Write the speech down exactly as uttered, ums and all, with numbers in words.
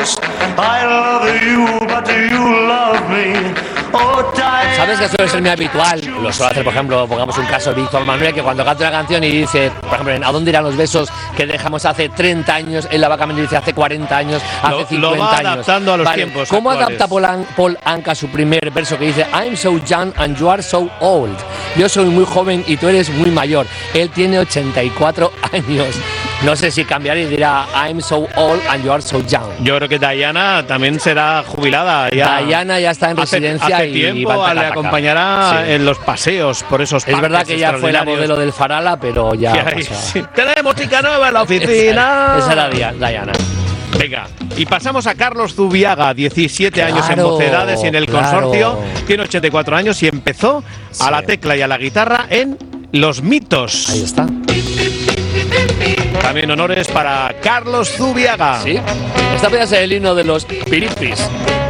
course. I love you, but you love me. Oh, Diana. Sabes que suele ser muy habitual, lo suele hacer, por ejemplo, pongamos un caso, Víctor Manuel, que cuando canta una canción y dice, por ejemplo, en ¿A dónde irán los besos? Que dejamos hace treinta años, él la va cambiando y dice hace cuarenta años, hace lo, cincuenta lo va años. adaptando a los vale. tiempos ¿Cómo actuales? adapta Paul, An- Paul Anka su primer verso que dice I'm so young and you are so old? Yo soy muy joven y tú eres muy mayor. Él tiene ochenta y cuatro años. No sé si cambiará y dirá I'm so old and you are so young. Yo creo que Diana también será jubilada. Ya Diana ya está en hace, residencia hace y tiempo va a le atacar. acompañará Sí. en los paseos por esos Es verdad que ya fue la modelo del Farala, pero ya. Ya, pasó. sí. Tenemos chica nueva en la oficina. Esa, esa era Dia- Diana. Venga, y pasamos a Carlos Zubiaga, diecisiete años en Claro, Mocedades y en el claro. Consorcio, tiene ochenta y cuatro años y empezó Sí. a la tecla y a la guitarra en Los Mitos. Ahí está. También honores para Carlos Zubiaga. Sí. Esta podría ser el himno de los Piripis.